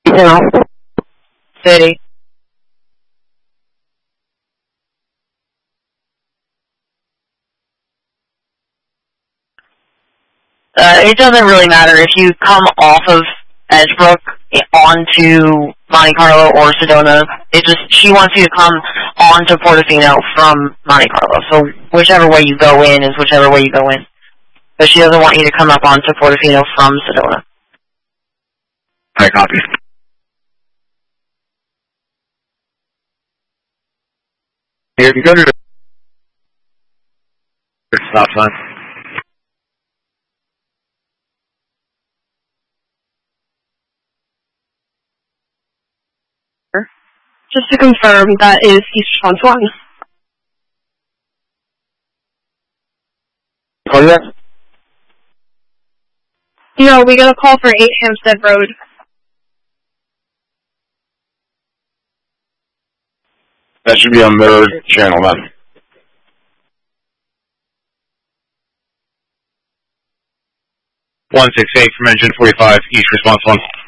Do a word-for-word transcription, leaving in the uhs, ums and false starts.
City. Uh, it doesn't really matter if you come off of Edgebrook onto Monte Carlo or Sedona. It just, she wants you to come onto Portofino from Monte Carlo. So whichever way you go in is whichever way you go in. But she doesn't want you to come up onto Portofino from Sedona. I copy. Here, you go to the stop sign. Just to confirm, that is East Response one. Call you that? No, we got a call for eight Hampstead Road. That should be on mirror channel, then. one six eight from engine forty-five, East Response one.